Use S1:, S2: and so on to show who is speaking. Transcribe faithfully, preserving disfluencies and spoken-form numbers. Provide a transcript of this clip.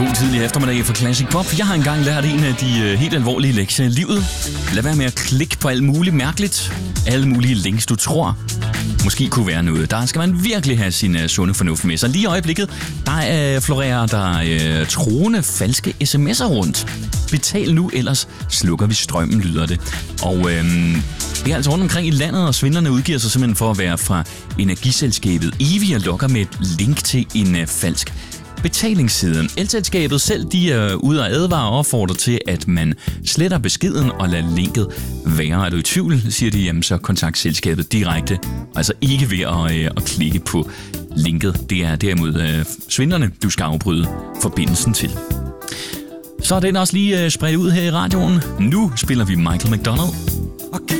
S1: God tidlig eftermiddag for Classic Pop. Jeg har engang lært en af de helt alvorlige lektier i livet. Lad være med at klikke på alt muligt mærkeligt. Alle mulige links, du tror måske kunne være noget. Der skal man virkelig have sin uh, sunde fornuft med. Så lige i øjeblikket, der uh, florerer der uh, troende falske sms'er rundt. Betal nu, ellers slukker vi strømmen, lyder det. Og uh, det er altså rundt omkring i landet, og svindlerne udgiver sig simpelthen for at være fra energiselskabet Evi og lokker med et link til en uh, falsk betalingssiden. Elselskabet selv, de er ude og advare og opfordrer til, at man sletter beskeden og lader linket være. Er du i tvivl, siger de, jamen så kontakt selskabet direkte. Altså ikke ved at, øh, at klikke på linket. Det er derimod øh, svindlerne, du skal afbryde forbindelsen til. Så er den også lige øh, spredt ud her i radioen. Nu spiller vi Michael McDonald.
S2: Og giv